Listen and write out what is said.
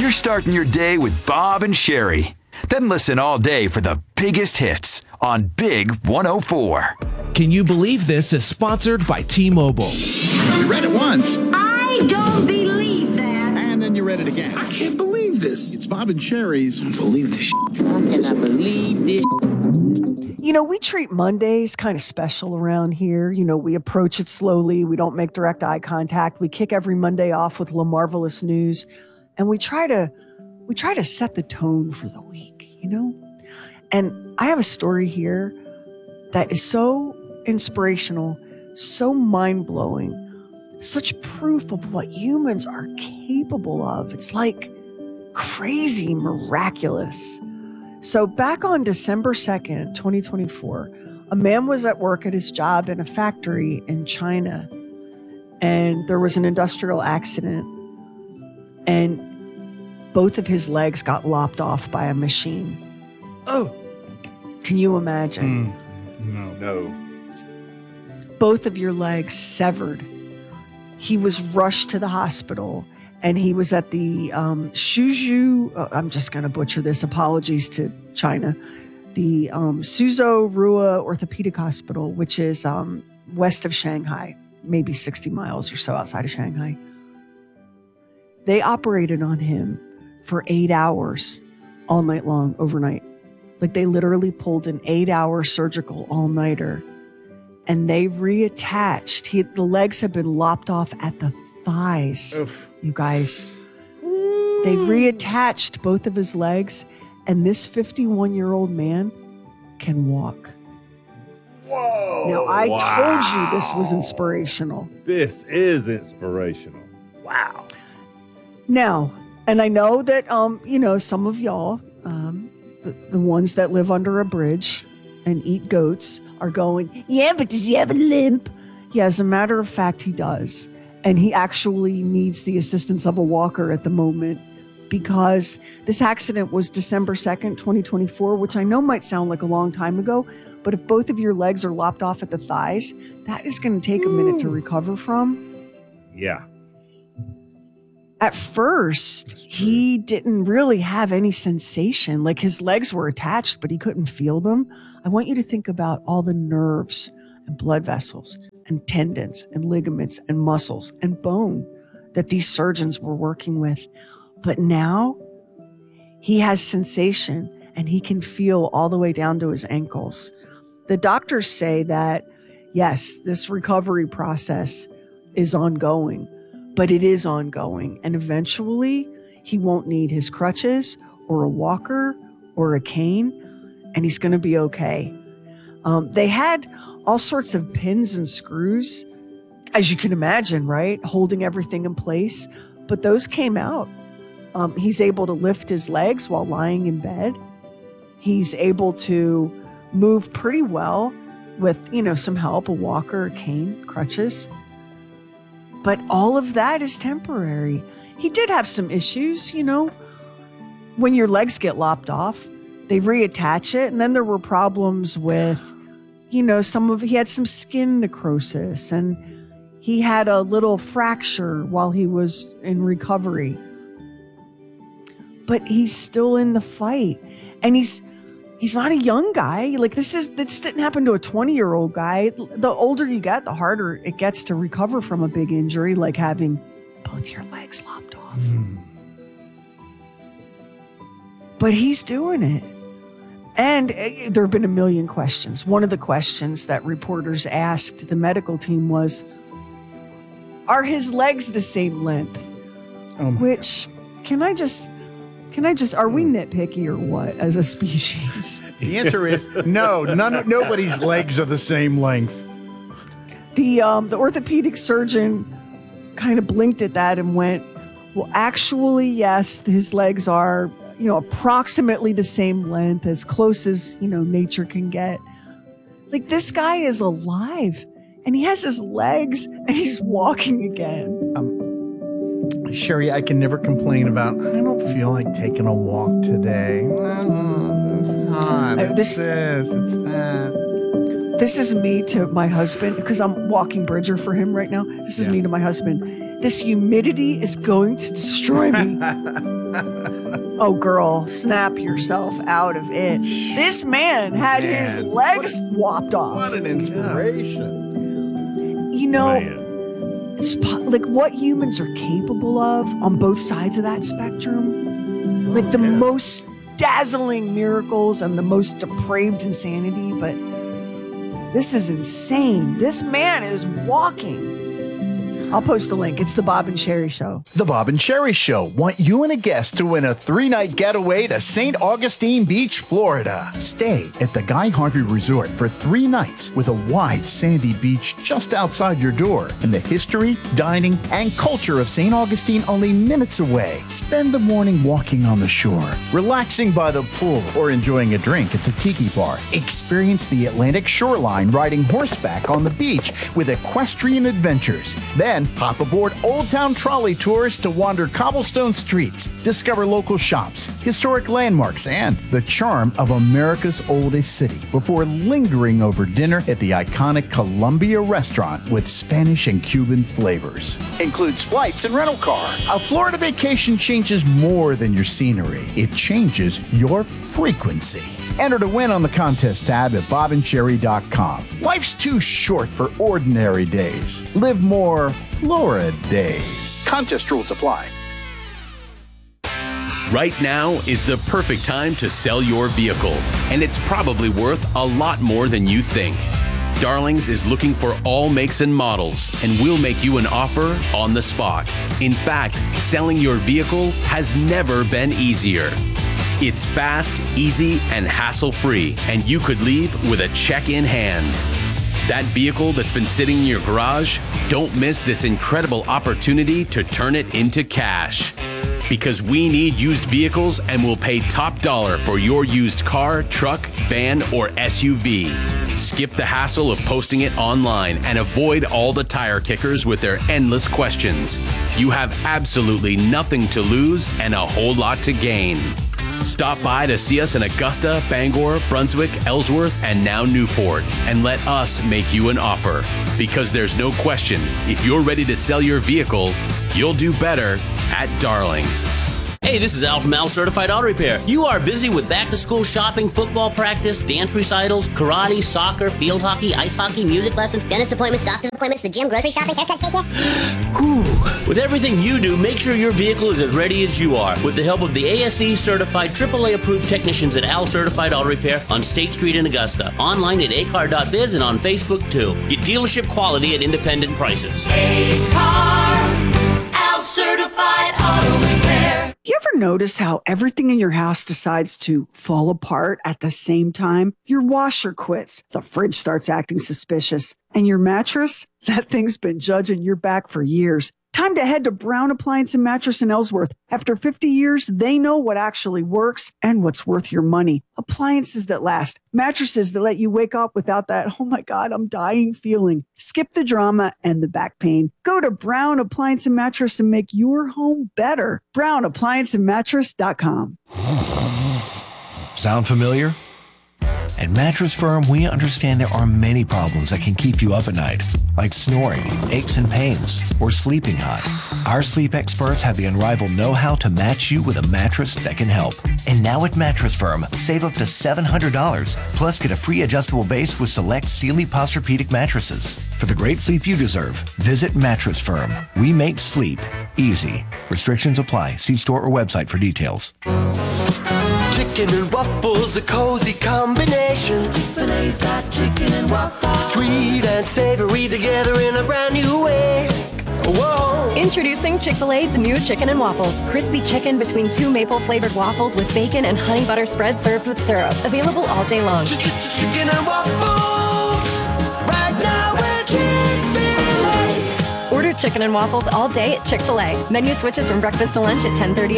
You're starting your day with Bob and Sherry. Then listen all day for the biggest hits on Big 104. Can You Believe This is sponsored by T-Mobile. You read it once. I don't believe that. And then you read it again. I can't believe this. It's Bob and Sherry's. I believe this. Can I believe this? You know, we treat Mondays kind of special around here. You know, we approach it slowly. We don't make direct eye contact. We kick every Monday off with LaMarvelous news. And we try to set the tone for the week, you know? And I have a story here that is so inspirational, so mind-blowing, such proof of what humans are capable of. It's like crazy miraculous. So back on December 2nd, 2024, a man was at work at his job in a factory in China, and there was an industrial accident, and both of his legs got lopped off by a machine. Oh, can you imagine? No. Both of your legs severed. He was rushed to the hospital, and he was at the Suzhou, I'm just going to butcher this, apologies to China, the Suzhou Rua Orthopedic Hospital, which is west of Shanghai, maybe 60 miles or so outside of Shanghai. They operated on him for 8 hours, all night long, overnight. Like they literally pulled an 8-hour surgical all-nighter, and they reattached. The legs have been lopped off at the thighs. Oof. You guys. They reattached both of his legs, and this 51-year-old man can walk. Whoa. Now, I told you this was inspirational. This is inspirational. Wow. Now, and I know that, some of y'all, the ones that live under a bridge and eat goats are going, yeah, but does he have a limp? Yeah, as a matter of fact, he does. And he actually needs the assistance of a walker at the moment because this accident was December 2nd, 2024, which I know might sound like a long time ago, but if both of your legs are lopped off at the thighs, that is going to take a minute to recover from. Yeah. At first, he didn't really have any sensation. Like his legs were attached, but he couldn't feel them. I want you to think about all the nerves and blood vessels and tendons and ligaments and muscles and bone that these surgeons were working with. But now he has sensation and he can feel all the way down to his ankles. The doctors say that, yes, this recovery process is ongoing. But it is ongoing, and eventually he won't need his crutches or a walker or a cane, and he's going to be okay. They had all sorts of pins and screws, as you can imagine, right? Holding everything in place, but those came out. He's able to lift his legs while lying in bed. He's able to move pretty well with, some help, a walker, a cane, crutches. But all of that is temporary. He did have some issues, when your legs get lopped off, they reattach it. And then there were problems with, he had some skin necrosis and he had a little fracture while he was in recovery. But he's still in the fight. And he's not a young guy. Like this didn't happen to a 20-year-old guy. The older you get, the harder it gets to recover from a big injury, like having both your legs lopped off. But he's doing it. And there have been a million questions. One of the questions that reporters asked the medical team was, are his legs the same length? Which, are we nitpicky or what as a species? The answer is no. Nobody's legs are the same length. The orthopedic surgeon kind of blinked at that and went, well, actually, yes, his legs are, approximately the same length, as close as, nature can get. Like this guy is alive and he has his legs and he's walking again. Sherry, I can never complain about, I don't feel like taking a walk today. It's hot. It's that. This is me to my husband, because I'm walking Bridger for him right now. This is me to my husband. This humidity is going to destroy me. Oh, girl, snap yourself out of it. This man had his legs lopped off. What an inspiration. You know, Man. it's like what humans are capable of on both sides of that spectrum. Like the most dazzling miracles and the most depraved insanity. But this is insane. This man is walking. I'll post a link. It's the Bob and Sherry Show. The Bob and Sherry Show want you and a guest to win a 3-night getaway to St. Augustine Beach, Florida. Stay at the Guy Harvey Resort for 3 nights with a wide sandy beach just outside your door and the history, dining, and culture of St. Augustine only minutes away. Spend the morning walking on the shore, relaxing by the pool, or enjoying a drink at the Tiki Bar. Experience the Atlantic shoreline riding horseback on the beach with equestrian adventures. Then hop aboard Old Town Trolley tours to wander cobblestone streets, discover local shops, historic landmarks, and the charm of America's oldest city before lingering over dinner at the iconic Columbia restaurant with Spanish and Cuban flavors. Includes flights and rental car. A Florida vacation changes more than your scenery. It changes your frequency. Enter to win on the contest tab at bobandsherry.com. Life's too short for ordinary days. Live more Florida days. Contest rules apply. Right now is the perfect time to sell your vehicle, and it's probably worth a lot more than you think. Darlings is looking for all makes and models, and we'll make you an offer on the spot. In fact, selling your vehicle has never been easier. It's fast, easy, and hassle-free, and you could leave with a check in hand. That vehicle that's been sitting in your garage, don't miss this incredible opportunity to turn it into cash. Because we need used vehicles and we'll pay top dollar for your used car, truck, van, or SUV. Skip the hassle of posting it online and avoid all the tire kickers with their endless questions. You have absolutely nothing to lose and a whole lot to gain. Stop by to see us in Augusta, Bangor, Brunswick, Ellsworth, and now Newport, and let us make you an offer. Because there's no question, if you're ready to sell your vehicle, you'll do better at Darlings. Hey, this is Al from Al Certified Auto Repair. You are busy with back-to-school shopping, football practice, dance recitals, karate, soccer, field hockey, ice hockey, music lessons, dentist appointments, doctor's appointments, the gym, grocery shopping, haircuts, daycare. Whew. With everything you do, make sure your vehicle is as ready as you are. With the help of the ASE certified, AAA-approved technicians at Al Certified Auto Repair on State Street in Augusta. Online at acar.biz and on Facebook, too. Get dealership quality at independent prices. A-Car, Al Certified Auto Repair. You ever notice how everything in your house decides to fall apart at the same time? Your washer quits, the fridge starts acting suspicious, and your mattress? That thing's been judging your back for years. Time to head to Brown Appliance and Mattress in Ellsworth. After 50 years, they know what actually works and what's worth your money. Appliances that last, mattresses that let you wake up without that, oh my God, I'm dying feeling. Skip the drama and the back pain. Go to Brown Appliance and Mattress and make your home better. BrownApplianceandMattress.com. Sound familiar? At Mattress Firm, we understand there are many problems that can keep you up at night, like snoring, aches and pains, or sleeping hot. Our sleep experts have the unrivaled know-how to match you with a mattress that can help. And now at Mattress Firm, save up to $700, plus get a free adjustable base with select Sealy Posturepedic mattresses. For the great sleep you deserve, visit Mattress Firm. We make sleep easy. Restrictions apply. See store or website for details. Chicken and waffles, a cozy combination. Chick-fil-A's got chicken and waffles. Sweet and savory together in a brand new way. Whoa. Introducing Chick-fil-A's new chicken and waffles. Crispy chicken between 2 maple-flavored waffles with bacon and honey butter spread served with syrup. Available all day long. Chicken and waffles. Right now we're Chick-fil-A. Order chicken and waffles all day at Chick-fil-A. Menu switches from breakfast to lunch at 10:30